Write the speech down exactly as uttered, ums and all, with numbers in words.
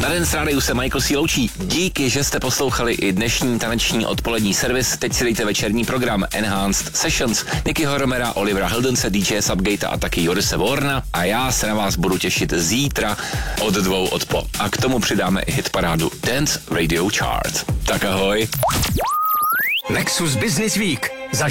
Na Dance Rádiu se Michael C. loučí. Díky, že jste poslouchali i dnešní taneční odpolední servis. Teď si dejte večerní program Enhanced Sessions, Nickyho Romera, Olivera Hildence, D J Subgate a taky Jorise Warna. A já se na vás budu těšit zítra od dvou odpo. A k tomu přidáme i hitparádu Dance Radio Chart. Tak ahoj. Nexus Business Week.